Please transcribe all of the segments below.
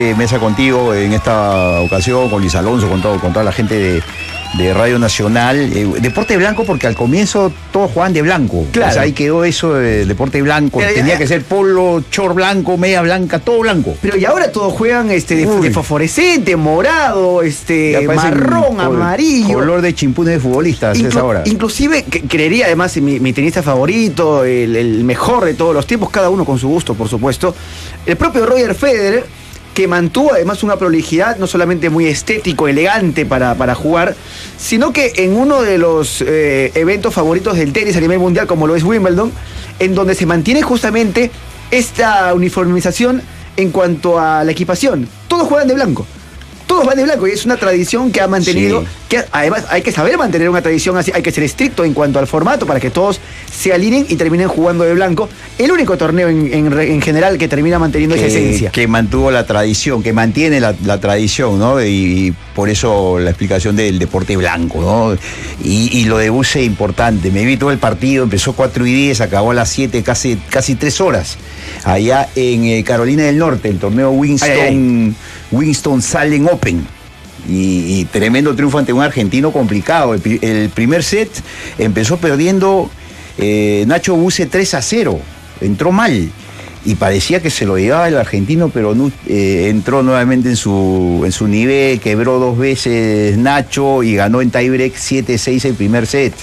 Mesa contigo en esta ocasión, con Luis Alonso, con toda la gente de Radio Nacional. Deporte blanco, porque al comienzo todos jugaban de blanco. Claro. O sea, ahí quedó eso de deporte blanco. Tenía que ser polo, short blanco, media blanca, todo blanco. Pero y ahora todos juegan de fosforescente, morado, marrón, amarillo. Color de chimpunes de futbolistas es ahora. Inclusive, creería además mi tenista favorito, el mejor de todos los tiempos, cada uno con su gusto, por supuesto. El propio Roger Federer, que mantuvo además una prolijidad no solamente muy estético, elegante para jugar, sino que en uno de los eventos favoritos del tenis a nivel mundial, como lo es Wimbledon, en donde se mantiene justamente esta uniformización en cuanto a la equipación. Todos juegan de blanco. Todos van de blanco y es una tradición que ha mantenido, sí. Que además hay que saber mantener una tradición así, hay que ser estricto en cuanto al formato para que todos se alineen y terminen jugando de blanco. El único torneo en general que termina manteniendo esa esencia. Que mantuvo la tradición, que mantiene la tradición, ¿no? Y por eso la explicación del deporte blanco, ¿no? Y lo de Buse importante. Me vi todo el partido, empezó 4:10, acabó a las 7, casi 3 horas. Allá en Carolina del Norte, el torneo Winston Salem Open. Y tremendo triunfo ante un argentino complicado. El primer set empezó perdiendo Nacho Buse 3-0. Entró mal. Y parecía que se lo llevaba el argentino, pero no, entró nuevamente en su nivel, quebró 2 veces Nacho y ganó en tiebreak 7-6 el primer set.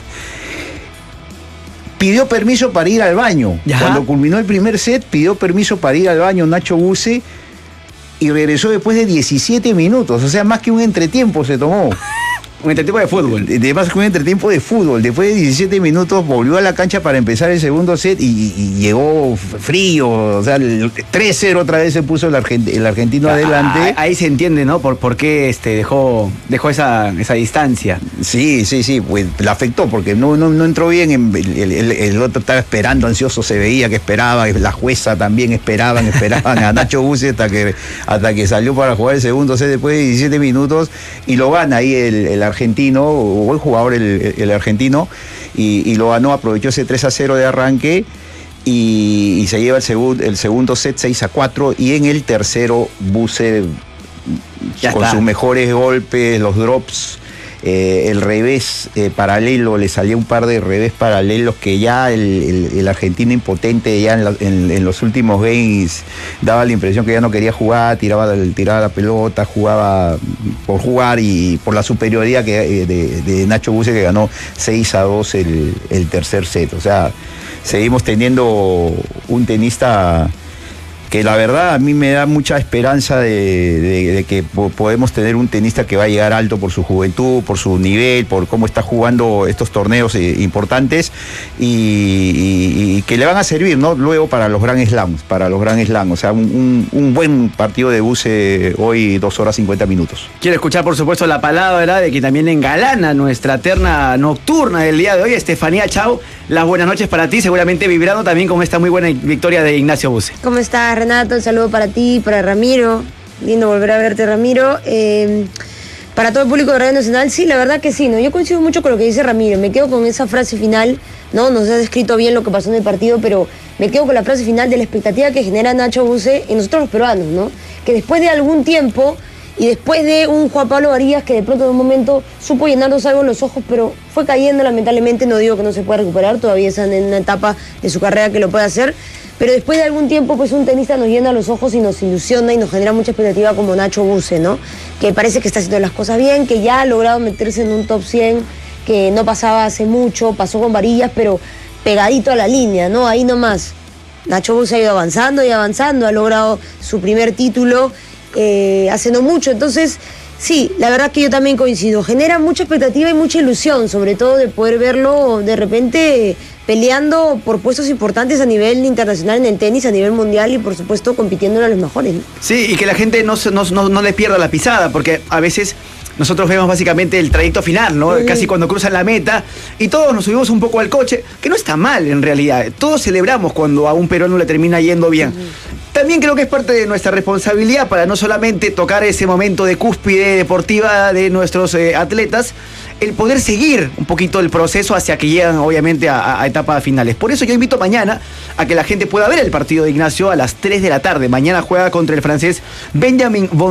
Pidió permiso para ir al baño. Ajá. Cuando culminó el primer set, pidió permiso para ir al baño Nacho Buse y regresó después de 17 minutos. O sea, más que un entretiempo se tomó. Un entretiempo de fútbol. Además, un entretiempo de fútbol. Después de 17 minutos volvió a la cancha para empezar el segundo set y llegó frío. O sea, 3-0 otra vez se puso el argentino adelante. Ahí se entiende, ¿no? Por qué dejó esa distancia. Sí, pues la afectó porque no entró bien. El otro estaba esperando, ansioso se veía que esperaba. La jueza también esperaban a Nacho Buse hasta que salió para jugar el segundo set después de 17 minutos y lo gana ahí el argentino, o el jugador el argentino, y lo ganó, aprovechó ese 3-0 de arranque y se lleva el segundo set 6-4 y en el tercero Buse con sus mejores golpes, los drops, el revés paralelo, le salía un par de revés paralelos que ya el argentino impotente ya en los últimos games daba la impresión que ya no quería jugar, tiraba la pelota, jugaba por jugar y por la superioridad de Nacho Buse, que ganó 6-2 el tercer set. O sea, seguimos teniendo un tenista que la verdad a mí me da mucha esperanza de que podemos tener un tenista que va a llegar alto por su juventud, por su nivel, por cómo está jugando estos torneos importantes y que le van a servir, ¿no? Luego para los Grand Slams, o sea, un buen partido de Buse hoy, 2 horas 50 minutos. Quiero escuchar, por supuesto, la palabra de que también engalana nuestra terna nocturna del día de hoy, Estefanía Chau. Las buenas noches para ti, seguramente vibrando también con esta muy buena victoria de Ignacio Buse. ¿Cómo estás, Renato? Un saludo para ti, para Ramiro. Lindo volver a verte, Ramiro. Para todo el público de Radio Nacional, sí, la verdad que sí, ¿no? Yo coincido mucho con lo que dice Ramiro. Me quedo con esa frase final, ¿no? Nos ha descrito bien lo que pasó en el partido, pero me quedo con la frase final de la expectativa que genera Nacho Buse en nosotros los peruanos, ¿no? Que después de algún tiempo y después de un Juan Pablo Varillas que de pronto en un momento supo llenarnos algo en los ojos, pero fue cayendo lamentablemente, no digo que no se pueda recuperar, todavía está en una etapa de su carrera que lo puede hacer, pero después de algún tiempo pues un tenista nos llena los ojos y nos ilusiona y nos genera mucha expectativa como Nacho Buse, ¿no? Que parece que está haciendo las cosas bien, que ya ha logrado meterse en un top 100, que no pasaba hace mucho, pasó con Varillas, pero pegadito a la línea, ¿no? Ahí nomás. Nacho Buse ha ido avanzando y avanzando, ha logrado su primer título hace no mucho, entonces sí, la verdad que yo también coincido, genera mucha expectativa y mucha ilusión, sobre todo de poder verlo de repente peleando por puestos importantes a nivel internacional en el tenis, a nivel mundial y por supuesto compitiendo a los mejores, ¿no? Sí, y que la gente no le pierda la pisada, porque a veces nosotros vemos básicamente el trayecto final, ¿no? Casi cuando cruzan la meta y todos nos subimos un poco al coche, que no está mal en realidad. Todos celebramos cuando a un peruano le termina yendo bien. También creo que es parte de nuestra responsabilidad para no solamente tocar ese momento de cúspide deportiva de nuestros atletas, el poder seguir un poquito el proceso hacia que llegan obviamente a etapas finales. Por eso yo invito mañana a que la gente pueda ver el partido de Ignacio a las 3 de la tarde. Mañana juega contra el francés Benjamin